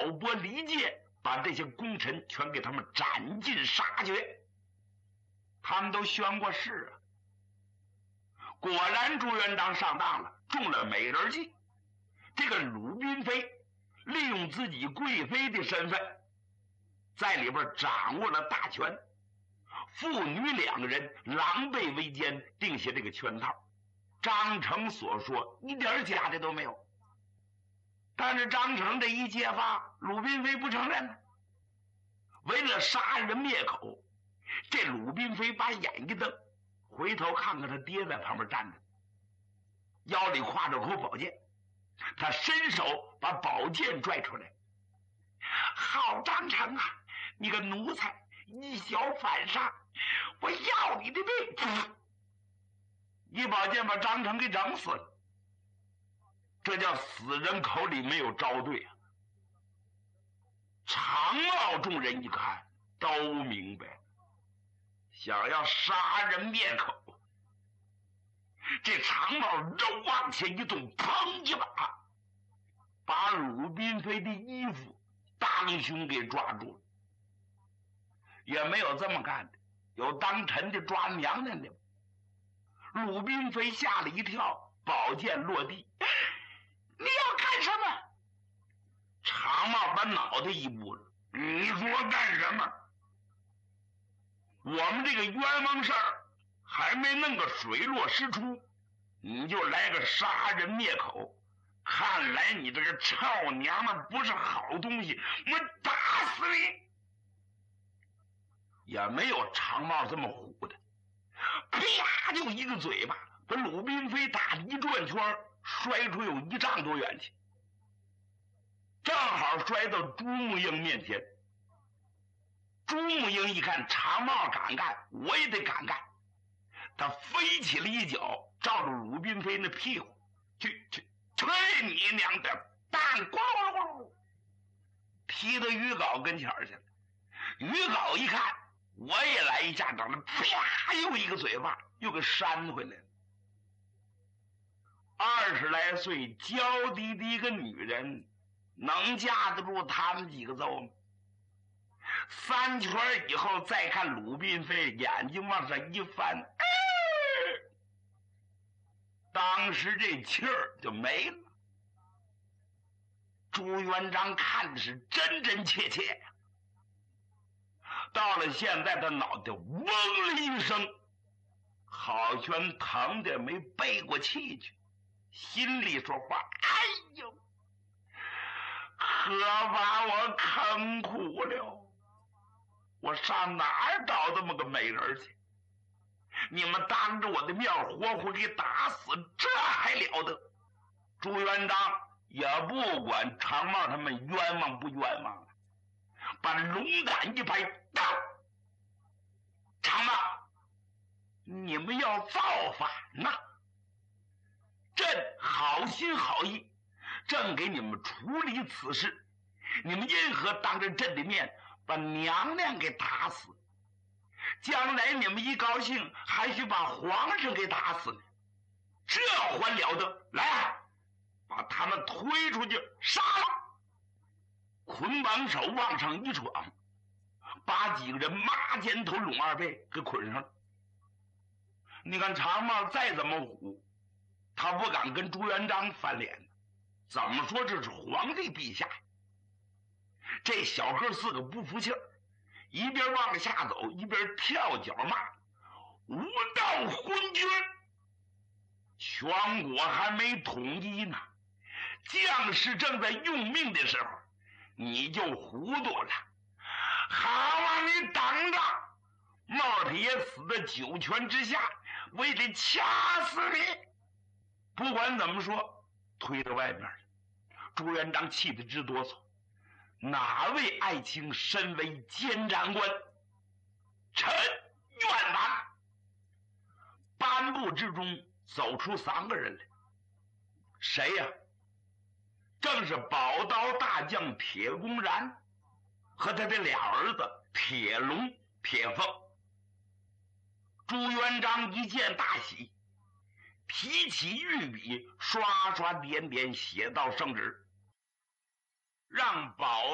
挑拨离间，把这些功臣全给他们斩尽杀绝。他们都宣过誓啊。果然朱元璋上当了，中了美人计。这个鲁滨妃利用自己贵妃的身份，在里边掌握了大权，父女两个人狼狈为奸，定下这个圈套。张成所说一点假的都没有。但是张成这一揭发，鲁滨妃不承认呢。为了杀人灭口，这鲁滨妃把眼一瞪，回头看看他爹在旁边站着，腰里挎着口宝剑，他伸手把宝剑拽出来。好张成啊，你个奴才，一小反杀，我要你的命！一宝剑把张成给整死了。这叫死人口里没有招对啊！常茂众人一看都明白，想要杀人灭口。这常茂肉往前一动，砰一把把鲁滨妃的衣服当胸给抓住了。也没有这么干的，有当臣的抓娘娘的。鲁滨妃吓了一跳，宝剑落地。你要干什么？常茂把脑袋一拨了，你说干什么？我们这个冤枉事儿还没弄个水落石出，你就来个杀人灭口，看来你这个臭娘们不是好东西，我打死你！也没有常茂这么虎的，啪就一个嘴巴把鲁滨妃打了一转圈，摔出有1丈多远去，正好摔到朱木英面前。朱木英一看常茂敢干，我也得敢干，他飞起了一脚，照着鲁滨妃那屁股，去你娘的蛋，咣咣咣，踢到于皋跟前去了。于皋一看我也来一下掌，啪又一个嘴巴，又给扇回来了。20来岁娇滴滴一个女人，能架得住他们几个揍吗？3圈以后再看鲁滨妃，眼睛往上一翻，当时这气儿就没了。朱元璋看的是真真切切，到了现在他脑袋嗡了一声，好悬疼的没背过气去，心里说话：哎呦，可把我坑苦了，我上哪儿找这么个美人去？你们当着我的面活活给打死，这还了得？朱元璋也不管常茂他们冤枉不冤枉了，把龙胆一拍，到常茂，你们要造反呐！朕好心好意，正给你们处理此事，你们因何当着朕的面把娘娘给打死？将来你们一高兴，还去把皇上给打死呢？这还了得！来，把他们推出去杀了！捆绑手往上一闯，把几个人抹肩头拢二背给捆上了。你看常茂再怎么虎，他不敢跟朱元璋翻脸，怎么说这是皇帝陛下？这小哥4个不服气儿，一边往下走一边跳脚骂：无道昏君！全国还没统一呢，将士正在用命的时候，你就糊涂了。好啊，你等着，茂太爷死在9泉之下，为了掐死你！不管怎么说，推到外面了。朱元璋气得直哆嗦，哪位爱卿身为监斩官？臣愿完。颁布之中走出3个人来，谁呀？正是宝刀大将铁公然和他的俩儿子铁龙、铁凤。朱元璋一见大喜，提起御笔，刷刷点点写到圣旨，让宝